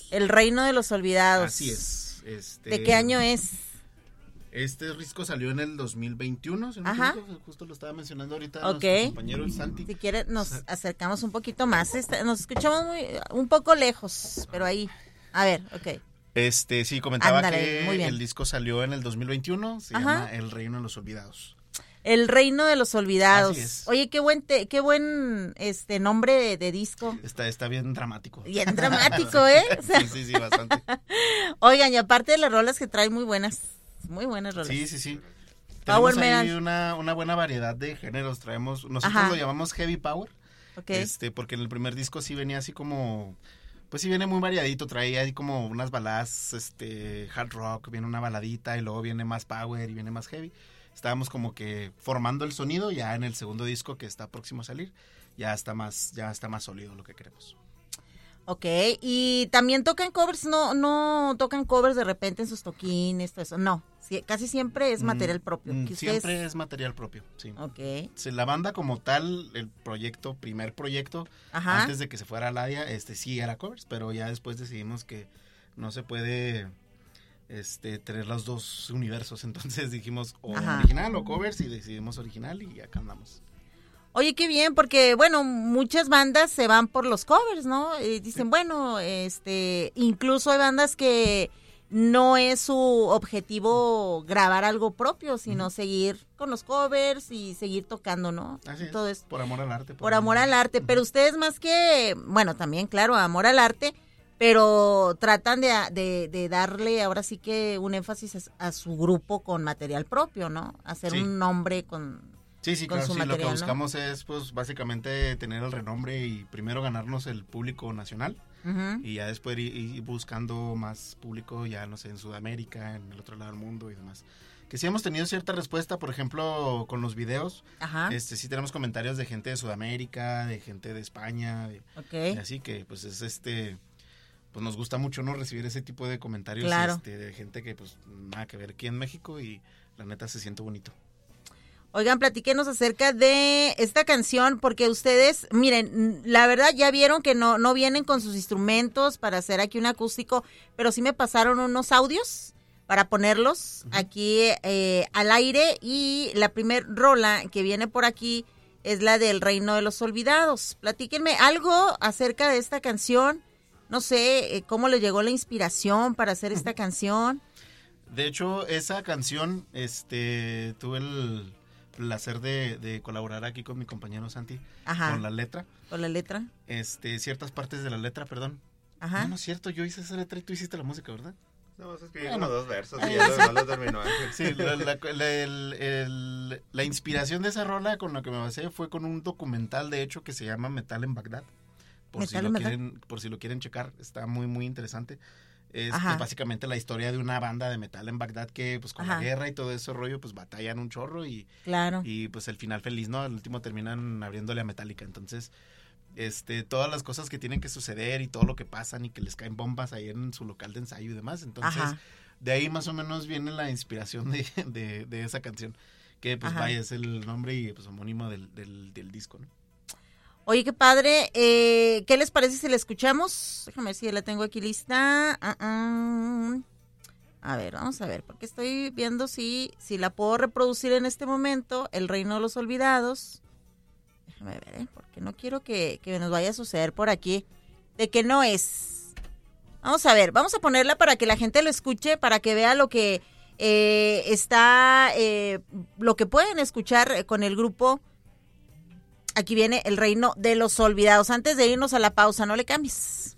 El Reino de los Olvidados. Así es. ¿De qué año es? Este disco salió en el 2021, si no me equivoco, justo lo estaba mencionando ahorita nuestro compañero el Santi. Si quiere nos acercamos un poquito más, nos escuchamos un poco lejos, pero ahí, a ver, ok. Sí, comentaba Ándale, que el disco salió en el 2021, se llama El Reino de los Olvidados. El Reino de los Olvidados. Así es. Oye, qué buen nombre de disco. Está bien dramático. Bien dramático, ¿eh? O sea, sí, bastante. Oigan, y aparte de las rolas que traen muy buenas rolas. Sí. Power Tenemos ahí metal. una buena variedad de géneros. Nosotros lo llamamos heavy power. Okay. Porque en el primer disco sí venía así como, pues sí viene muy variadito, traía ahí como unas baladas, hard rock, viene una baladita y luego viene más power y viene más heavy. Estábamos como que formando el sonido, ya en el segundo disco que está próximo a salir, ya está más sólido lo que queremos. Ok, y también tocan covers, no tocan covers de repente en sus toquines, todo eso, no, casi siempre es material propio. Siempre es material propio, sí. Ok. La banda como tal, el primer proyecto, antes de que se fuera a Ladia, sí era covers, pero ya después decidimos que no se puede tener los dos universos, entonces dijimos original o covers y decidimos original y acá andamos. Oye, qué bien, porque, bueno, muchas bandas se van por los covers, ¿no? Y dicen, bueno, incluso hay bandas que no es su objetivo grabar algo propio, sino seguir con los covers y seguir tocando, ¿no? Así es, entonces, por amor al arte. Por amor al arte, pero ustedes más que, bueno, también, claro, amor al arte, pero tratan de darle ahora sí que un énfasis a su grupo con material propio, ¿no? Hacer un nombre con... Sí, claro, material, lo que buscamos es pues básicamente tener el renombre y primero ganarnos el público nacional y ya después ir buscando más público ya, no sé, en Sudamérica, en el otro lado del mundo y demás. Que sí hemos tenido cierta respuesta, por ejemplo, con los videos, sí tenemos comentarios de gente de Sudamérica, de gente de España, y así que pues es pues nos gusta mucho, ¿no? Recibir ese tipo de comentarios de gente que pues nada que ver aquí en México y la neta se siente bonito. Oigan, platíquenos acerca de esta canción, porque ustedes, miren, la verdad ya vieron que no vienen con sus instrumentos para hacer aquí un acústico, pero sí me pasaron unos audios para ponerlos aquí al aire, y la primer rola que viene por aquí es la del Reino de los Olvidados. Platíquenme algo acerca de esta canción, no sé, cómo les llegó la inspiración para hacer esta canción. De hecho, esa canción, tuve el placer de colaborar aquí con mi compañero Santi, con la letra. ¿Con la letra? Ciertas partes de la letra, perdón. No es cierto, yo hice esa letra y tú hiciste la música, ¿verdad? No, vas a escribir uno o dos versos y ya no lo terminó. Sí, la inspiración de esa rola con la que me basé fue con un documental, de hecho, que se llama Metal en Bagdad. Por si lo quieren checar, está muy, muy interesante. Es básicamente la historia de una banda de metal en Bagdad que pues con la guerra y todo ese rollo pues batallan un chorro y pues el final feliz, ¿no? Al último terminan abriéndole a Metallica. Entonces, todas las cosas que tienen que suceder y todo lo que pasan y que les caen bombas ahí en su local de ensayo y demás. Entonces, de ahí más o menos viene la inspiración de esa canción, que pues vaya, es el nombre y pues homónimo del disco, ¿no? Oye, qué padre. ¿Qué les parece si la escuchamos? Déjame ver si la tengo aquí lista. A ver, vamos a ver, porque estoy viendo si la puedo reproducir en este momento. El Reino de los Olvidados. Déjame ver, porque no quiero que nos vaya a suceder por aquí de que no es. Vamos a ver, vamos a ponerla para que la gente lo escuche, para que vea lo que lo que pueden escuchar con el grupo. Aquí viene El Reino de los Olvidados. Antes de irnos a la pausa, no le cambies.